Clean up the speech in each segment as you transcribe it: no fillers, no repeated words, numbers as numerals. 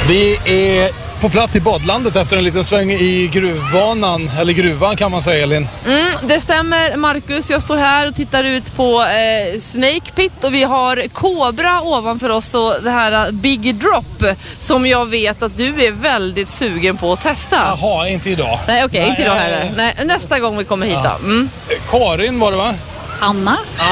Vi är på plats i badlandet efter en liten sväng i gruvbanan, eller gruvan kan man säga, Elin. Det stämmer, Marcus. Jag står här och tittar ut på Snake Pit och vi har Cobra ovanför oss och det här Big Drop som jag vet att du är väldigt sugen på att testa. Jaha, inte idag. Nej, okej, inte idag heller. Nej, nästa gång vi kommer hit då. Karin var det, va? Anna.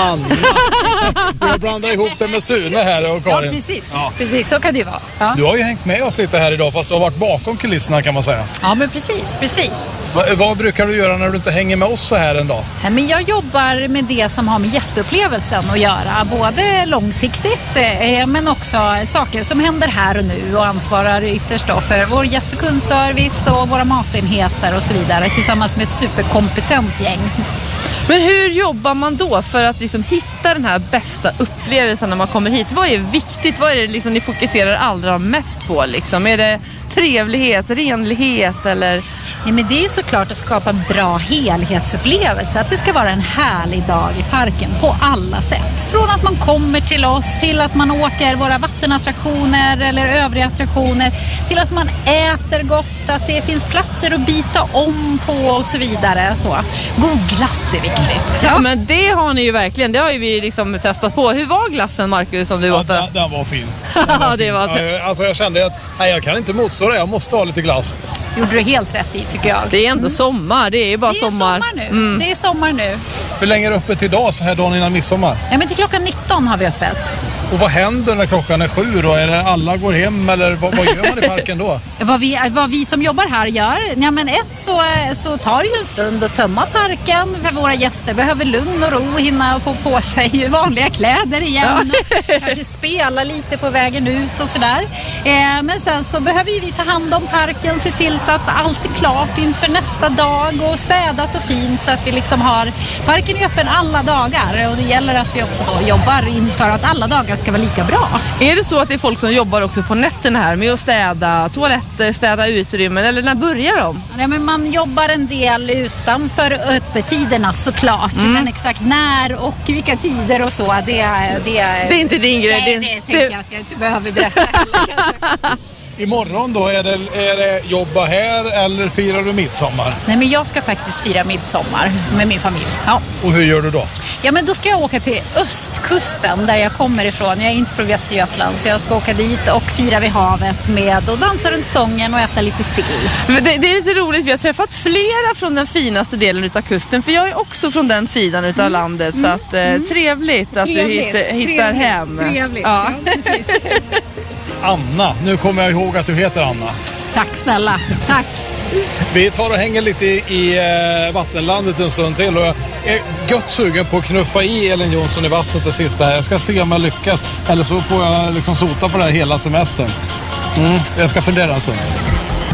Jag blandar ihop det med Sune här och Karin. Ja, precis. Ja. Precis, så kan det ju vara. Ja. Du har ju hängt med oss lite här idag, fast du har varit bakom kulisserna kan man säga. Ja, men precis. Vad brukar du göra när du inte hänger med oss så här en dag? Men jag jobbar med det som har med gästupplevelsen att göra. Både långsiktigt men också saker som händer här och nu och ansvarar ytterst då för vår gäst- och kundservice och våra matenheter och så vidare tillsammans med ett superkompetent gäng. Men hur jobbar man då för att liksom hitta den här bästa upplevelsen när man kommer hit? Vad är viktigt? Vad är det liksom ni fokuserar allra mest på? Liksom? Är det trevlighet, renlighet eller? Ja, men det är såklart att skapa en bra helhetsupplevelse. Att det ska vara en härlig dag i parken på alla sätt. Från att man kommer till oss, till att man åker våra vattenattraktioner eller övriga attraktioner, till att man äter gott, att det finns platser att byta om på och så vidare. Så. God glass är viktigt. Ja, men det har ni ju verkligen. Det har ju vi liksom testat på. Hur var glassen, Marcus, som du åt? Den var fin. Det var alltså jag kände att jag kan inte motstå det. Jag måste ha lite glass. Gjorde du helt rätt i, tycker jag. Det är ändå sommar. Det är ju bara sommar. Det är sommar nu. Hur länge är det öppet idag så här dagen innan midsommar? Ja, men till klockan 19 har vi öppet. Och vad händer när klockan är 7 då? Är det alla går hem eller vad gör man i parken då? Vad vi som jobbar här gör? Ja, men så tar det ju en stund att tömma parken. För våra gäster behöver lugn och ro, hinna få på sig vanliga kläder igen. Ja. Kanske spela lite på vägen ut och sådär. Men sen så behöver vi ta hand om parken, se till att allt är klart inför nästa dag och städat och fint så att vi liksom har parken är öppen alla dagar och det gäller att vi också då jobbar inför att alla dagar ska vara lika bra. Är det så att det är folk som jobbar också på nätterna här med att städa toaletter, städa utrymmen eller när börjar de? Ja, men man jobbar en del utanför öppettiderna såklart, men exakt när och vilka tider och så, det är inte din grej. Det tänker jag att jag inte behöver berätta. Imorgon då, är det jobba här eller firar du midsommar? Nej, men jag ska faktiskt fira midsommar med min familj. Ja. Och hur gör du då? Ja, men då ska jag åka till östkusten där jag kommer ifrån. Jag är inte från Västergötland så jag ska åka dit och fira vid havet med och dansa runt stången och äta lite sill. Men det är lite roligt, vi har träffat flera från den finaste delen utav kusten för jag är också från den sidan utav landet så att trevligt att du hittar hem. Trevligt, ja precis. Anna, nu kommer jag ihåg att du heter Anna. Tack snälla, tack. Vi tar och hänger lite i vattenlandet en stund till och jag är gött sugen på att knuffa i Elin Jonsson i vattnet det sista här. Jag ska se om jag lyckas eller så får jag liksom sota på det här hela semestern. Jag ska fundera en stund.